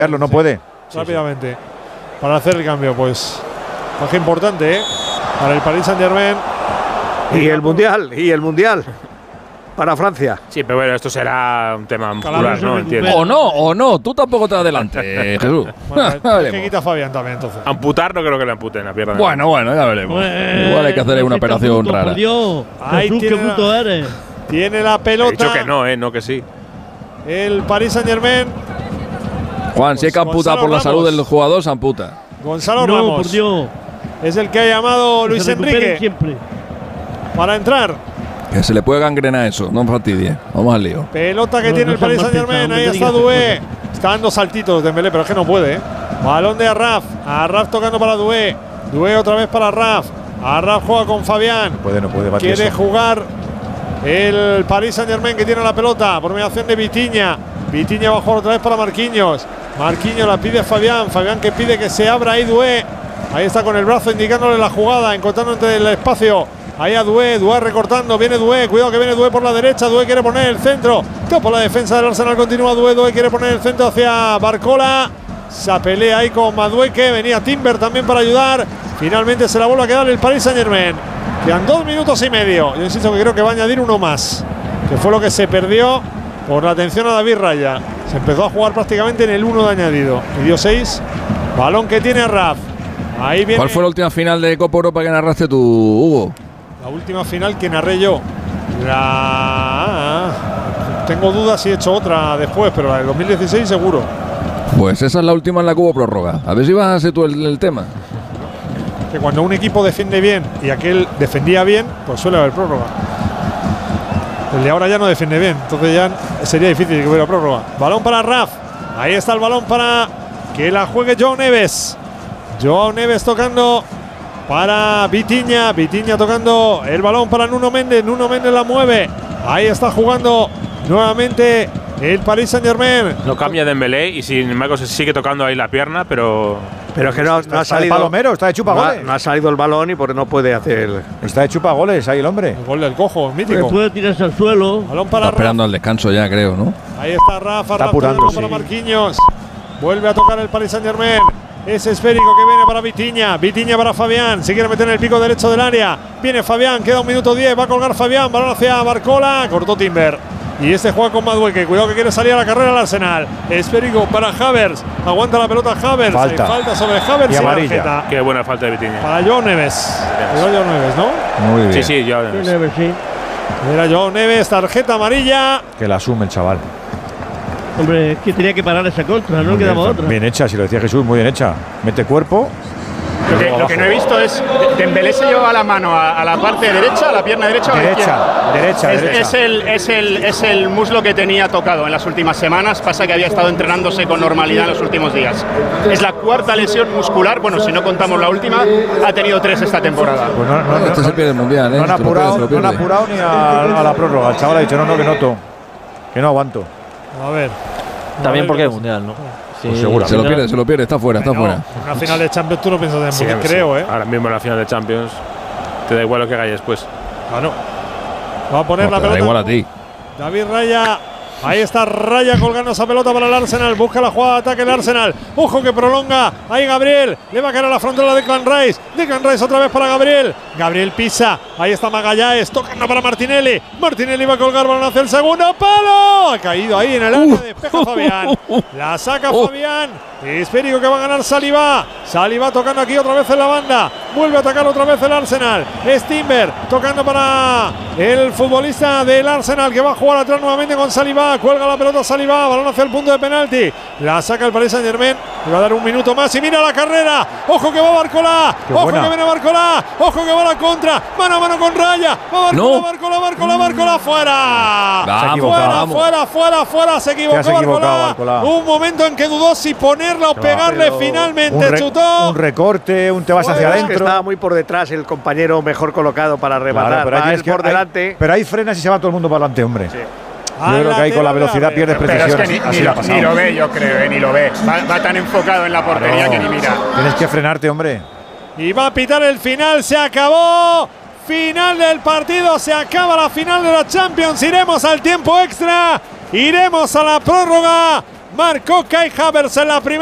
No puede. Rápidamente. Para hacer el cambio, pues. Baja importante, para el Paris Saint-Germain. Y el Mundial. Para Francia. Sí, pero bueno, esto será un tema muscular, ¿no? Entiendo. O no, tú tampoco te adelantes, Jesús. Bueno, que quita Fabián también, entonces. Amputar no creo que le amputen la pierna. Bueno, ya veremos. Igual hay que hacer una operación rara. Por Dios, Ahí Jesús, qué puto eres. Tiene la pelota. He dicho que no, no que sí. El Paris Saint-Germain. Juan, si hay que amputar por la salud del jugador, se amputa. Gonzalo Ramos. Por Dios. Es el que ha llamado Luis Enrique siempre. para entrar. Que se le puede gangrenar eso, no fastidie. Vamos al lío. Pelota que tiene el Paris Saint-Germain. Ahí está Doué. Está dando saltitos Dembélé, pero es que no puede. Balón de Arraf. Arraf tocando para Doué. Doué otra vez para Arraf. Arraf juega con Fabián. No puede. Quiere jugar el Paris Saint-Germain, que tiene la pelota por mediación de Vitinha. Vitinha va a jugar otra vez para Marquinhos. Marquinhos la pide Fabián. Fabián que pide que se abra ahí Doué. Ahí está con el brazo indicándole la jugada, encontrando entre el espacio. Ahí a Doué recortando, viene Doué, cuidado que viene Doué por la derecha, Doué quiere poner el centro, por la defensa del Arsenal continúa Doué quiere poner el centro hacia Barcola, se pelea ahí con Madueque, venía Timber también para ayudar, finalmente se la vuelve a quedar el Paris Saint-Germain, quedan 2 minutos y medio, yo insisto que creo que va a añadir uno más, que fue lo que se perdió por la atención a David Raya, se empezó a jugar prácticamente en el 1 de añadido, y dio 6, balón que tiene Raf, ahí viene. ¿Cuál fue la última final de Copa Europa que narraste tú, Hugo? La última final que narré yo. Tengo dudas si he hecho otra después, pero la del 2016 seguro. Pues esa es la última en la que hubo prórroga. A ver si vas a hacer tú el tema. Que cuando un equipo defiende bien y aquel defendía bien, pues suele haber prórroga. El de ahora ya no defiende bien, entonces ya sería difícil que hubiera prórroga. Balón para Raf. Ahí está el balón para que la juegue Joao Neves. Joao Neves tocando para Vitinha. Vitinha tocando el balón para Nuno Méndez. Nuno Méndez la mueve. Ahí está jugando nuevamente el Paris Saint-Germain. No cambia Dembélé y sin embargo se sigue tocando ahí la pierna, pero es que no ha salido. Palomero, está de chupa goles. No ha salido el balón y por no puede hacer. Está de chupa goles ahí el hombre. El gol del cojo, mítico. Puede tirarse al suelo. Balón para Está esperando al descanso ya, creo, ¿no? Ahí está Rafa. Está apurando, para Marquinhos. Vuelve a tocar el Paris Saint-Germain. Es esférico que viene para Vitinha. Vitinha para Fabián. Se quiere meter en el pico derecho del área. Viene Fabián. Queda 1 minuto 10. Va a colgar Fabián. Balón hacia Barcola. Cortó Timber. Y este juega con Madueque. Cuidado que quiere salir a la carrera al Arsenal. Esférico para Havertz. Aguanta la pelota Havertz. Falta sobre Havertz. Y amarilla. Tarjeta. qué buena falta de Vitinha. Para Joao Neves. Era Joao Neves, ¿no? Muy bien. Sí, Joao Neves. Sí. Era Joao Neves. Tarjeta amarilla. Que la asume el chaval. Hombre, es que tenía que parar esa contra, no quedaba otra. Bien hecha, si lo decía Jesús, muy bien hecha. Mete cuerpo. Lo que no he visto es Dembélé se lleva la mano a la parte derecha, a la pierna derecha o a la izquierda. Derecha. Es el muslo que tenía tocado en las últimas semanas. Pasa que había estado entrenándose con normalidad en los últimos días. Es la 4ª lesión muscular. Bueno, si no contamos la última, ha tenido 3 esta temporada. Pues Este se pierde el mundial, ¿eh? No han apurado ni a la prórroga. El chaval ha dicho, no, que noto. Que no aguanto. A ver. También porque es mundial, ¿no? Sí, pues seguro. Se lo pierde, está fuera. Una final de Champions tú no piensas en mundial, creo, ¿eh? Ahora mismo en la final de Champions te da igual lo que hagáis después. Claro. Va a poner No, la te da pelota. igual a ti. David Raya. Ahí está Raya colgando esa pelota para el Arsenal. Busca la jugada de ataque el Arsenal. Ojo que prolonga. Ahí Gabriel. Le va a caer a la frontera de Declan Rice. Declan Rice otra vez para Gabriel. Gabriel pisa. Ahí está Magallanes. Tocando para Martinelli. Martinelli va a colgar balón hacia el segundo palo. Ha caído ahí en el área. Despeja Fabián. La saca Fabián. Esférico que va a ganar Saliba. Saliba tocando aquí otra vez en la banda. Vuelve a atacar otra vez el Arsenal. Es Timber tocando para el futbolista del Arsenal que va a jugar atrás nuevamente con Saliba. Cuelga la pelota Saliba. Balón hacia el punto de penalti. La saca el Paris Saint-Germain. Le va a dar 1 minuto más. Y mira la carrera. Ojo que va Barcola. Ojo que viene Barcola. Ojo que va la contra. Mano a mano con Raya. Va Barcola. Fuera. Se equivocó Barcola. Un momento en que dudó si ponerla o pegarle. Finalmente chutó. Un recorte, te vas hacia adentro. Es que estaba muy por detrás el compañero mejor colocado para rematar. Claro, va él por delante. Pero ahí frenas y se va todo el mundo para adelante, hombre. Sí. Yo creo que ahí con la velocidad pierdes precisión. Pero es que ni lo ve, yo creo, ni lo ve. Va tan enfocado en la portería que ni mira. Tienes que frenarte, hombre. Y va a pitar el final. Se acabó. Final del partido. Se acaba la final de la Champions. Iremos al tiempo extra. Iremos a la prórroga. Marcó Kai Havertz en la primera.